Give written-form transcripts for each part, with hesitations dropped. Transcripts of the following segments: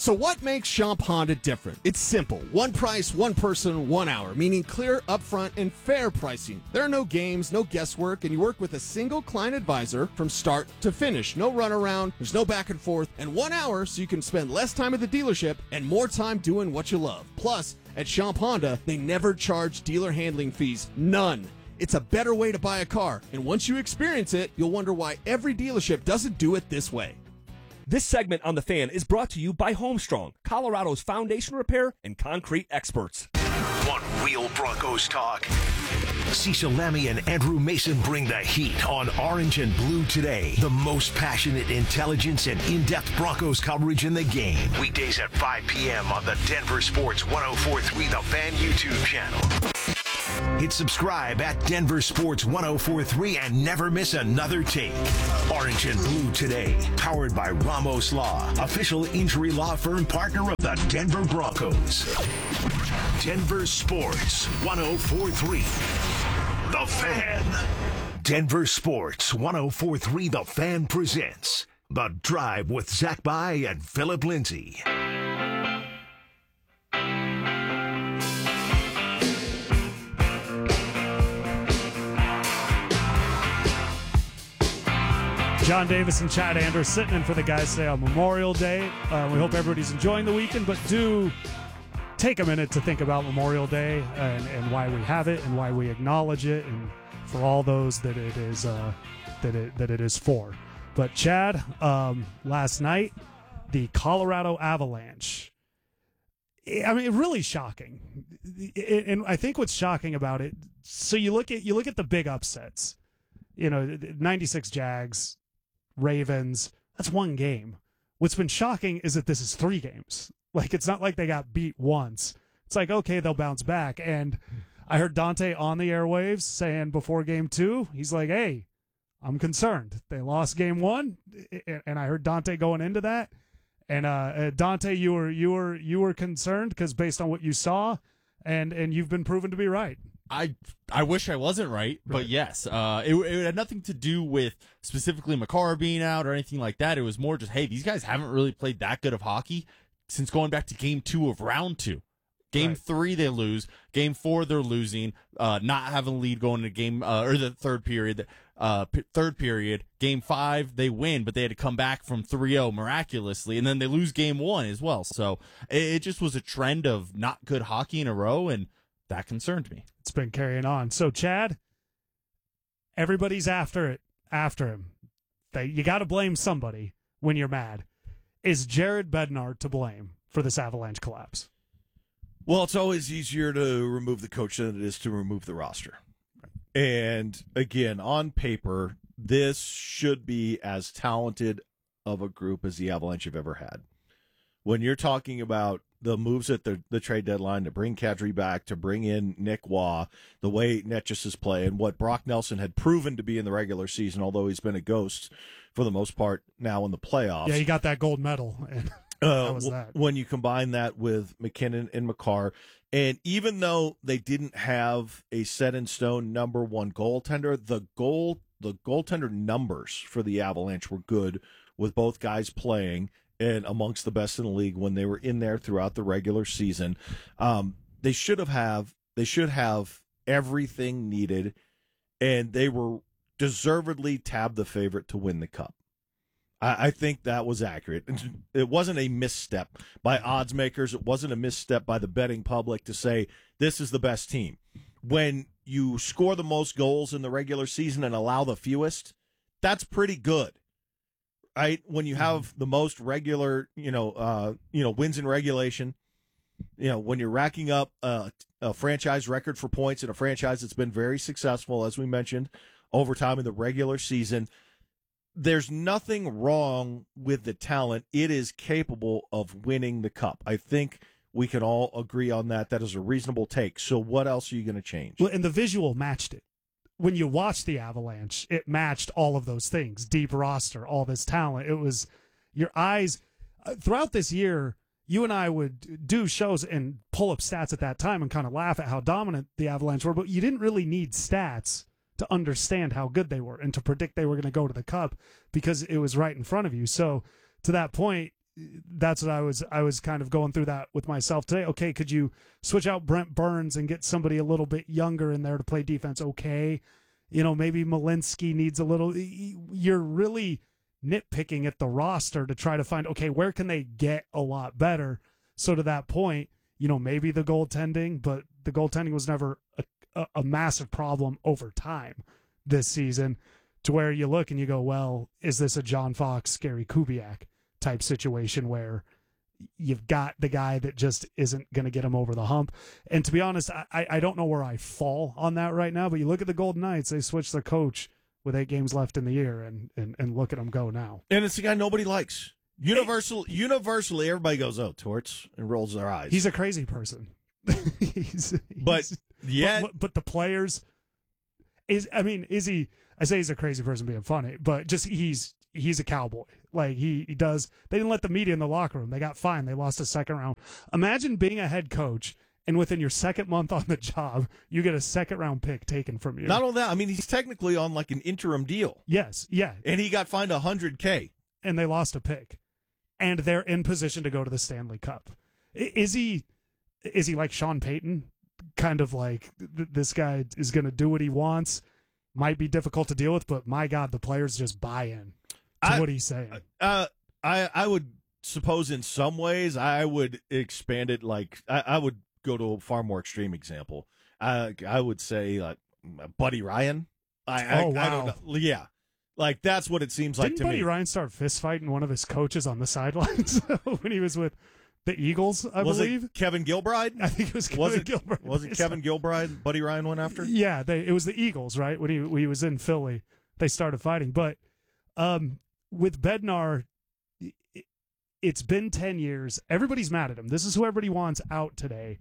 So what makes Champ Honda different? It's simple. One price, one person, 1 hour, meaning clear, upfront, and fair pricing. There are no games, no guesswork, and you work with a single client advisor from start to finish. No runaround, there's no back and forth, and 1 hour so you can spend less time at the dealership and more time doing what you love. Plus, at Champ Honda, they never charge dealer handling fees. None. It's a better way to buy a car, and once you experience it, you'll wonder why every dealership doesn't do it this way. This segment on The Fan is brought to you by Homestrong, Colorado's foundation repair and concrete experts. One Wheel Broncos talk. Cecil Lammy and Andrew Mason bring the heat on Orange and Blue today. The most passionate intelligence and in-depth Broncos coverage in the game. Weekdays at 5 p.m. on the Denver Sports 104.3 The Fan YouTube channel. Hit subscribe at Denver Sports 104.3 and never miss another take. Orange and Blue today, powered by Ramos Law, official injury law firm partner of the Denver Broncos. Denver Sports 104.3 The Fan. Denver Sports 104.3 The Fan presents The Drive with Zach By and Philip Lindsay. John Davis and Chad Anders sitting in for the guys today on Memorial Day. We hope everybody's enjoying the weekend, but do take a minute to think about Memorial Day and why we have it and why we acknowledge it, and for all those that it is that it is for. But Chad, last night, the Colorado Avalanche. I mean, really shocking. And I think what's shocking about it. So you look at the big upsets. 96 Jags. Ravens, that's one game. What's been shocking is that this is 3 games. Like, it's not like they got beat once. It's like, okay, they'll bounce back. And I heard Dante on the airwaves saying before game 2, he's like, hey, I'm concerned. They lost game 1. And I heard Dante going into that. And Dante, you were concerned because based on what you saw, and you've been proven to be right. I wish I wasn't right, but yes, it had nothing to do with specifically Makar being out or anything like that. It was more just, hey, these guys haven't really played that good of hockey since going back to game 2 of round 2. Game 3, they lose. Game 4, they're losing, not having a lead going into game, or the third period. Third period, game 5, they win, but they had to come back from 3-0 miraculously, and then they lose game 1 as well. So it just was a trend of not good hockey in a row, and that concerned me. It's been carrying on. So, Chad, everybody's after him. You got to blame somebody when you're mad. Is Jared Bednar to blame for this Avalanche collapse? Well, it's always easier to remove the coach than it is to remove the roster. And again, on paper, this should be as talented of a group as the Avalanche have ever had. When you're talking about the moves at the trade deadline to bring Kadri back, to bring in Nick Waugh, the way Netjes is playing, what Brock Nelson had proven to be in the regular season, although he's been a ghost for the most part now in the playoffs. Yeah, he got that gold medal. And that was that. When you combine that with McKinnon and Makar, and even though they didn't have a set-in-stone number 1 goaltender, the goaltender numbers for the Avalanche were good with both guys playing and amongst the best in the league when they were in there throughout the regular season. They should have everything needed, and they were deservedly tabbed the favorite to win the cup. I think that was accurate. It wasn't a misstep by odds makers. It wasn't a misstep by the betting public to say this is the best team. When you score the most goals in the regular season and allow the fewest, that's pretty good. Right? When you have the most regular, wins in regulation, when you're racking up a franchise record for points in a franchise that's been very successful, as we mentioned, over time in the regular season, there's nothing wrong with the talent. It is capable of winning the cup. I think we can all agree on that. That is a reasonable take. So what else are you going to change? Well, and the visual matched it. When you watch the Avalanche, it matched all of those things. Deep roster, all this talent. It was your eyes. Throughout this year, you and I would do shows and pull up stats at that time and kind of laugh at how dominant the Avalanche were, but you didn't really need stats to understand how good they were and to predict they were going to go to the cup because it was right in front of you. So to that point, that's what I was kind of going through that with myself today. Okay, could you switch out Brent Burns and get somebody a little bit younger in there to play defense? Okay, maybe Malinsky needs a little. You're really nitpicking at the roster to try to find, okay, where can they get a lot better? So to that point, maybe the goaltending, but the goaltending was never a massive problem over time this season, to where you look and you go, well, is this a John Fox, Gary Kubiak type situation where you've got the guy that just isn't going to get him over the hump? And to be honest, I don't know where I fall on that right now, but you look at the Golden Knights, they switched their coach with 8 games left in the year, and look at them go now. And it's the guy nobody likes. Universally, everybody goes, "Oh, Torts," and rolls their eyes. He's a crazy person. But the players is he? I say he's a crazy person being funny, but just he's a cowboy. Like he does. They didn't let the media in the locker room. They got fined. They lost a second round. Imagine being a head coach, and within your second month on the job, you get a second round pick taken from you. Not only that, he's technically on like an interim deal. Yes, yeah. And he got fined $100K. And they lost a pick. And they're in position to go to the Stanley Cup. Is he like Sean Payton? Kind of like, this guy is going to do what he wants. Might be difficult to deal with, but my God, the players just buy in to what he's saying. I would suppose in some ways I would expand it. Like I would go to a far more extreme example. I would say Buddy Ryan. Wow. I don't know. Yeah. Like that's what it seems like to me. Didn't Buddy Ryan start fist fighting one of his coaches on the sidelines when he was with the Eagles, I believe? It Kevin Gilbride? I think it was Kevin Gilbride. Was it Kevin Gilbride Buddy Ryan went after? Yeah, it was the Eagles, right? When he was in Philly, they started fighting. But with Bednar, it's been 10 years. Everybody's mad at him. This is who everybody wants out today.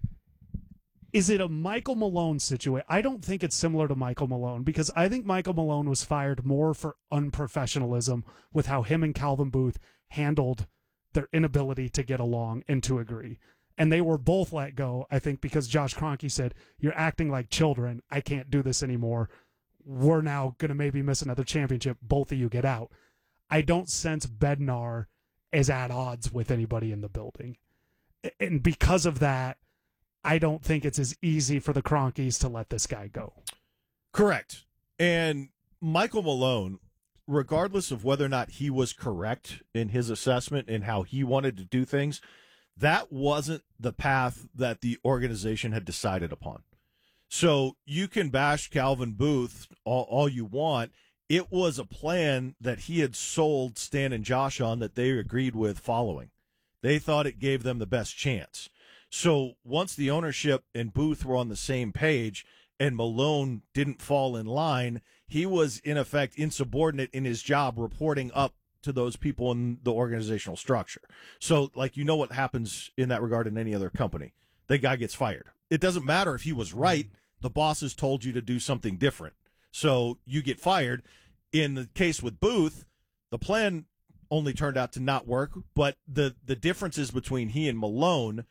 Is it a Michael Malone situation? I don't think it's similar to Michael Malone, because I think Michael Malone was fired more for unprofessionalism with how him and Calvin Booth handled their inability to get along and to agree. And they were both let go, I think, because Josh Kroenke said, "You're acting like children. I can't do this anymore. We're now going to maybe miss another championship. Both of you get out." I don't sense Bednar is at odds with anybody in the building. And because of that, I don't think it's as easy for the Kroenkes to let this guy go. Correct. And Michael Malone, regardless of whether or not he was correct in his assessment and how he wanted to do things, that wasn't the path that the organization had decided upon. So you can bash Calvin Booth all you want. It was a plan that he had sold Stan and Josh on that they agreed with following. They thought it gave them the best chance. So once the ownership and Booth were on the same page and Malone didn't fall in line, he was, in effect, insubordinate in his job, reporting up to those people in the organizational structure. So, what happens in that regard in any other company. The guy gets fired. It doesn't matter if he was right. The bosses told you to do something different. So you get fired. In the case with Booth, the plan only turned out to not work, but the differences between he and Malone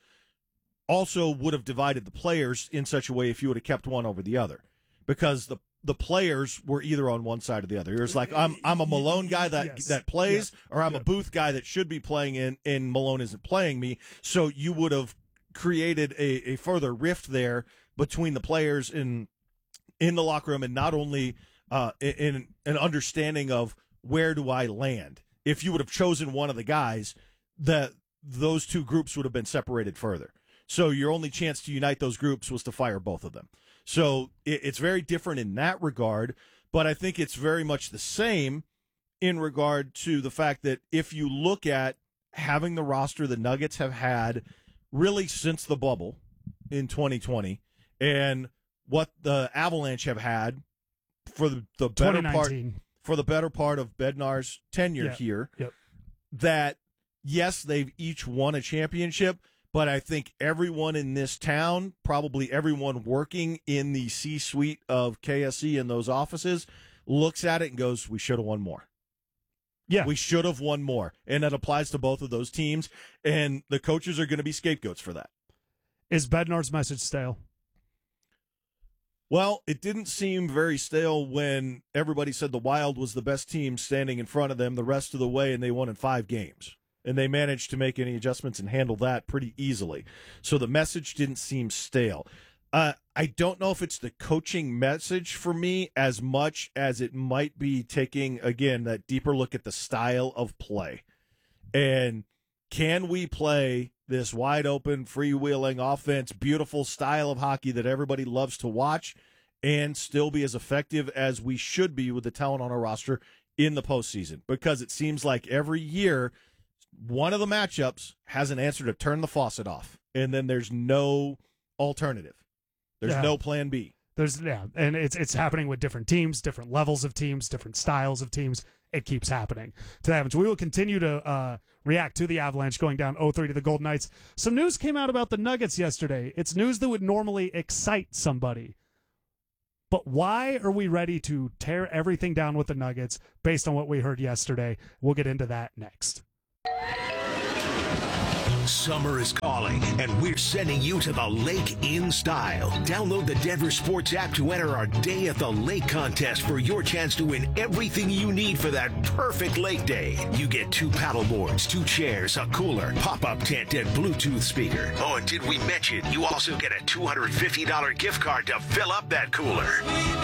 also would have divided the players in such a way if you would have kept one over the other, because the players were either on one side or the other. It was like, I'm a Malone guy that plays, or I'm a Booth guy that should be playing and Malone isn't playing me. So you would have created a further rift there between the players in the locker room, and not only in an understanding of where do I land. If you would have chosen one of the guys, those two groups would have been separated further. So your only chance to unite those groups was to fire both of them. So it's very different in that regard, but I think it's very much the same in regard to the fact that if you look at having the roster the Nuggets have had really since the bubble in 2020, and what the Avalanche have had for the better part of Bednar's tenure here, that yes, they've each won a championship, but I think everyone in this town, probably everyone working in the C-suite of KSE and those offices, looks at it and goes, "We should have won more." Yeah. We should have won more. And that applies to both of those teams. And the coaches are going to be scapegoats for that. Is Bednar's message stale? Well, it didn't seem very stale when everybody said the Wild was the best team standing in front of them the rest of the way, and they won in 5 games. and they managed to make any adjustments and handle that pretty easily. So the message didn't seem stale. I don't know if it's the coaching message for me as much as it might be taking, again, that deeper look at the style of play. And can we play this wide open, freewheeling offense, beautiful style of hockey that everybody loves to watch, and still be as effective as we should be with the talent on our roster in the postseason? Because it seems like every year one of the matchups has an answer to turn the faucet off, and then there's no alternative. There's no plan B. And it's happening with different teams, different levels of teams, different styles of teams. It keeps happening to the Avalanche. We will continue to react to the Avalanche going down 0-3 to the Golden Knights. Some news came out about the Nuggets yesterday. It's news that would normally excite somebody. But why are we ready to tear everything down with the Nuggets based on what we heard yesterday? We'll get into that next. Summer is calling, and we're sending you to the lake in style. Download the Denver Sports app to enter our Day at the Lake contest for your chance to win everything you need for that perfect lake day. You get 2 paddle boards, 2 chairs, a cooler, pop-up tent, and Bluetooth speaker. Oh, and did we mention you also get a $250 gift card to fill up that cooler?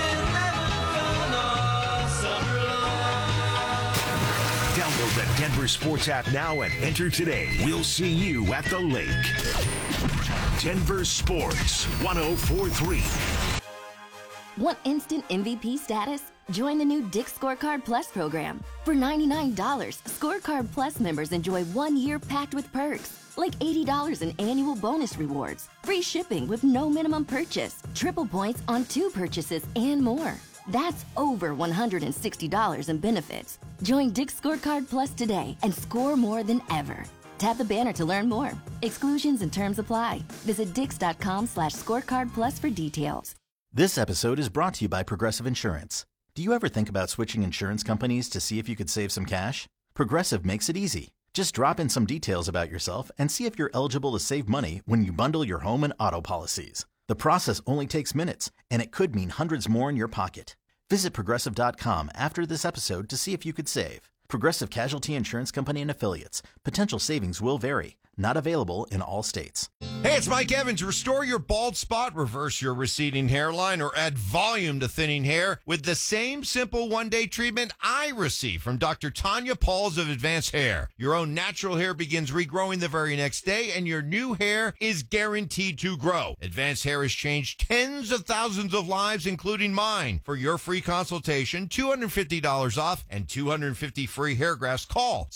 Download the Denver Sports app now and enter today. We'll see you at the lake. Denver Sports 104.3. Want instant MVP status? Join the new Dick's Scorecard Plus program. For $99, Scorecard Plus members enjoy 1 year packed with perks, like $80 in annual bonus rewards, free shipping with no minimum purchase, triple points on 2 purchases, and more. That's over $160 in benefits. Join Dick's Scorecard Plus today and score more than ever. Tap the banner to learn more. Exclusions and terms apply. Visit dix.com/scorecard plus for details. This episode is brought to you by Progressive Insurance. Do you ever think about switching insurance companies to see if you could save some cash? Progressive makes it easy. Just drop in some details about yourself and see if you're eligible to save money when you bundle your home and auto policies. The process only takes minutes, and it could mean hundreds more in your pocket. Visit Progressive.com after this episode to see if you could save. Progressive Casualty Insurance Company and Affiliates. Potential savings will vary. Not available in all states. Hey, it's Mike Evans. Restore your bald spot, reverse your receding hairline, or add volume to thinning hair with the same simple one-day treatment I receive from Dr. Tanya Pauls of Advanced Hair. Your own natural hair begins regrowing the very next day, and your new hair is guaranteed to grow. Advanced Hair has changed tens of thousands of lives, including mine. For your free consultation, $250 off and 250 free hair grafts. Call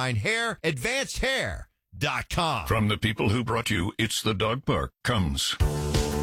720-459-HAIR. AdvancedHair.com. From the people who brought you It's the Dog Park comes